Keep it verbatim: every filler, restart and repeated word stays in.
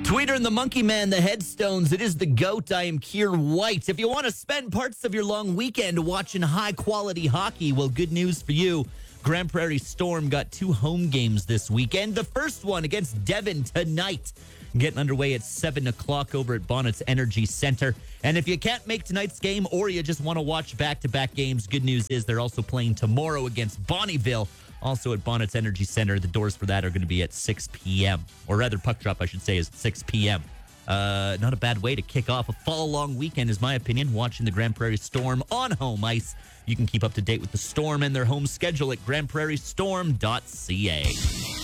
Tweeter and the Monkey Man, the Headstones. It is the GOAT. I am Keir White. If you want to spend parts of your long weekend watching high-quality hockey, well, good news for you. Grand Prairie Storm got two home games this weekend. The first one against Devon tonight. Getting underway at seven o'clock over at Bonnet's Energy Center. And if you can't make tonight's game or you just want to watch back-to-back games, good news is they're also playing tomorrow against Bonnyville. Also at Bonnet's Energy Center. The doors for that are going to be at six p.m. Or rather, puck drop, I should say, is at six p.m. Uh, not a bad way to kick off a fall-long weekend, is my opinion, watching the Grand Prairie Storm on home ice. You can keep up to date with the Storm and their home schedule at grand prairie storm dot c a.